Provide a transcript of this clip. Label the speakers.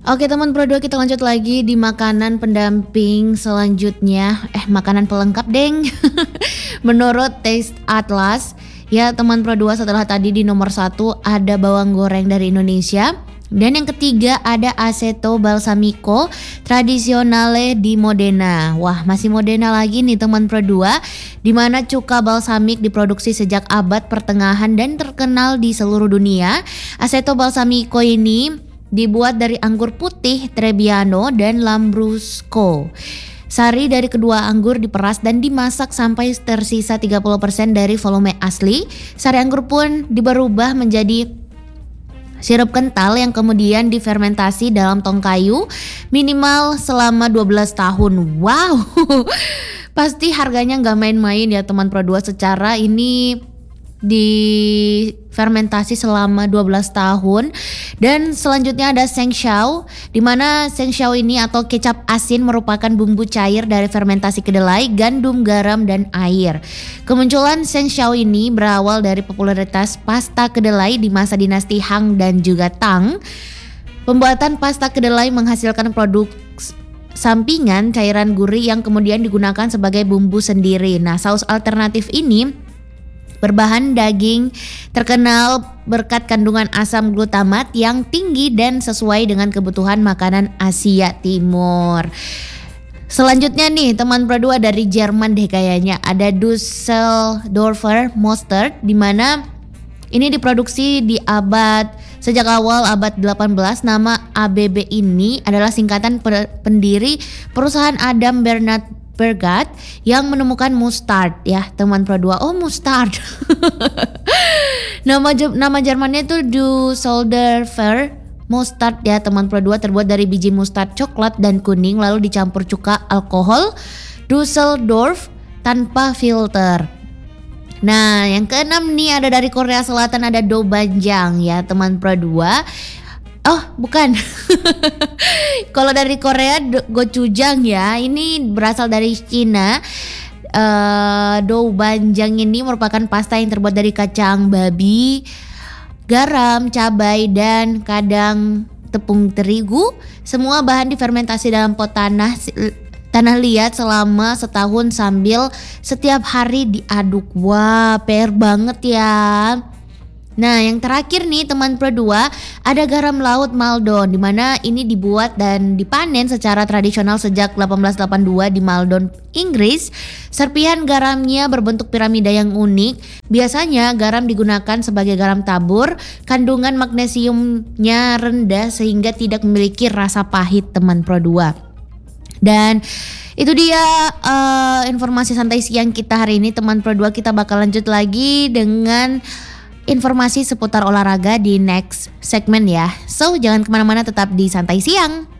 Speaker 1: Oke teman Pro 2 kita lanjut lagi di makanan pendamping selanjutnya. Makanan pelengkap deng. Menurut Taste Atlas, ya teman Pro 2 setelah tadi di nomor 1 ada bawang goreng dari Indonesia. Dan yang ketiga ada Aceto Balsamico Tradizionale di Modena. Wah, masih Modena lagi nih teman Pro 2, di mana cuka balsamik diproduksi sejak abad pertengahan dan terkenal di seluruh dunia. Aceto Balsamico ini dibuat dari anggur putih Trebbiano dan Lambrusco. Sari dari kedua anggur diperas dan dimasak sampai tersisa 30% dari volume asli. Sari anggur pun berubah menjadi sirup kental yang kemudian difermentasi dalam tong kayu minimal selama 12 tahun. Wow, pasti harganya gak main-main ya teman Pro 2. Secara ini difermentasi selama 12 tahun. Dan selanjutnya ada Shengshao, di mana Shengshao ini atau kecap asin merupakan bumbu cair dari fermentasi kedelai, gandum, garam, dan air. Kemunculan Shengshao ini berawal dari popularitas pasta kedelai di masa dinasti Han dan juga Tang. Pembuatan pasta kedelai menghasilkan produk sampingan cairan gurih yang kemudian digunakan sebagai bumbu sendiri. Nah, saus alternatif ini berbahan daging terkenal berkat kandungan asam glutamat yang tinggi dan sesuai dengan kebutuhan makanan Asia Timur. Selanjutnya nih teman Pro 2 dari Jerman deh kayaknya, ada Düsseldorfer Mustard, di mana ini diproduksi di sejak awal abad 18. Nama ABB ini adalah singkatan pendiri perusahaan Adam Bernard Bergat yang menemukan mustard ya teman Pro 2. Oh, mustard. Nama Jermannya itu Düsseldorfer Mustard ya teman Pro 2, terbuat dari biji mustard coklat dan kuning lalu dicampur cuka alkohol Düsseldorf tanpa filter. Nah, yang keenam nih ada dari Korea Selatan, ada Doubanjiang ya teman Pro 2. Oh, bukan. Kalau dari Korea gochujang ya, ini berasal dari Cina. Doubanjiang ini merupakan pasta yang terbuat dari kacang babi, garam, cabai, dan kadang tepung terigu. Semua bahan difermentasi dalam pot tanah liat selama setahun sambil setiap hari diaduk. Wah, PR banget ya. Nah, yang terakhir nih teman Pro 2, ada garam laut Maldon, di mana ini dibuat dan dipanen secara tradisional sejak 1882 di Maldon, Inggris. Serpihan garamnya berbentuk piramida yang unik. Biasanya garam digunakan sebagai garam tabur. Kandungan magnesiumnya rendah sehingga tidak memiliki rasa pahit teman Pro 2. Dan itu dia informasi santai siang kita hari ini teman Pro 2. Kita bakal lanjut lagi dengan informasi seputar olahraga di next segmen ya. So jangan kemana-mana, tetap di Santai Siang.